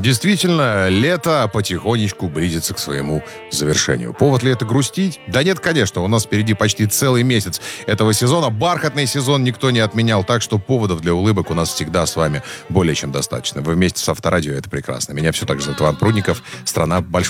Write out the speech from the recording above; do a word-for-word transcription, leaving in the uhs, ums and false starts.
Действительно, лето потихонечку близится к своему завершению. Повод ли это грустить? Да нет, конечно, у нас впереди почти целый месяц этого сезона. Бархатный сезон никто не отменял, так что поводов для улыбок у нас всегда с вами более чем достаточно. Вы вместе с Авторадио, это прекрасно. Меня все так же зовут Иван Прудников. Страна большой